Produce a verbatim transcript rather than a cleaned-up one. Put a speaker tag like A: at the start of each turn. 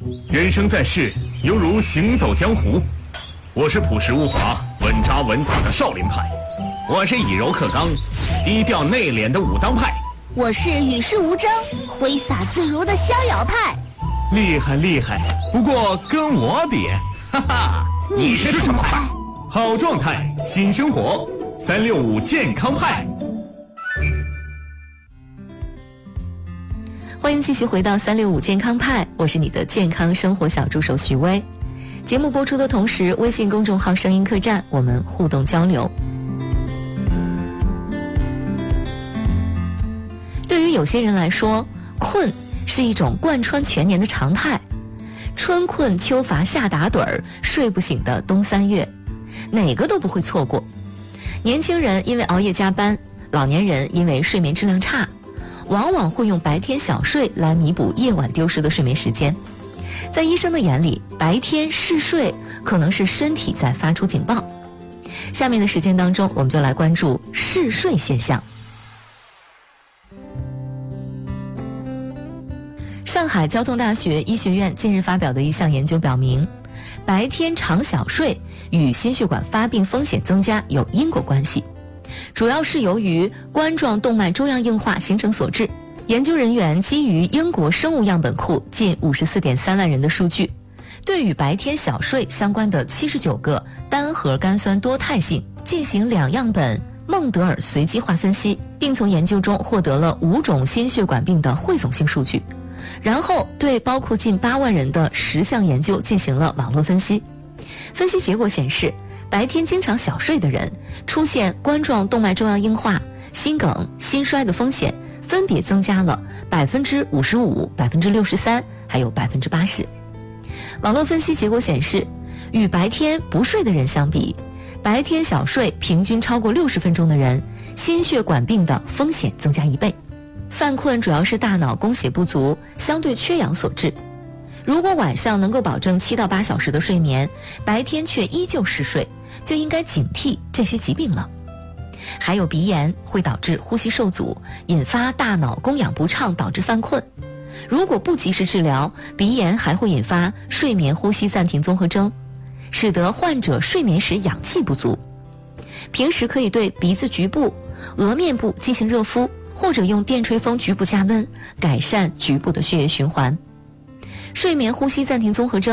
A: 人生在世，犹如行走江湖。我是朴实无华、稳扎稳打的少林派，我是以柔克刚、低调内敛的武当派，
B: 我是与世无争、挥洒自如的逍遥派。
A: 厉害厉害，不过跟我比，哈哈，
B: 你是什么派？
A: 好状态，新生活，三六五健康派。
C: 欢迎继续回到三六五健康派，我是你的健康生活小助手徐薇。节目播出的同时，微信公众号声音客栈我们互动交流。对于有些人来说，困是一种贯穿全年的常态，春困秋乏夏打盹儿，睡不醒的冬三月，哪个都不会错过。年轻人因为熬夜加班，老年人因为睡眠质量差，往往会用白天小睡来弥补夜晚丢失的睡眠时间。在医生的眼里，白天嗜睡可能是身体在发出警报。下面的时间当中，我们就来关注嗜睡现象。上海交通大学医学院近日发表的一项研究表明，白天常小睡与心血管发病风险增加有因果关系，主要是由于冠状动脉粥样硬化形成所致。研究人员基于英国生物样本库近 五十四点三万人的数据，对与白天小睡相关的七十九个单核苷酸多肽性进行两样本孟德尔随机化分析，并从研究中获得了五种心血管病的汇总性数据，然后对包括近八万人的十项研究进行了网络分析。分析结果显示，白天经常小睡的人出现冠状动脉粥样硬化、心梗、心衰的风险分别增加了 百分之五十五、百分之六十三 还有 百分之八十。 网络分析结果显示，与白天不睡的人相比，白天小睡平均超过六十分钟的人，心血管病的风险增加一倍。犯困主要是大脑供血不足、相对缺氧所致。如果晚上能够保证七到八小时的睡眠，白天却依旧嗜睡，就应该警惕这些疾病了。还有鼻炎会导致呼吸受阻，引发大脑供氧不畅，导致犯困。如果不及时治疗，鼻炎还会引发睡眠呼吸暂停综合征，使得患者睡眠时氧气不足。平时可以对鼻子局部、额面部进行热敷，或者用电吹风局部加温，改善局部的血液循环。睡眠呼吸暂停综合征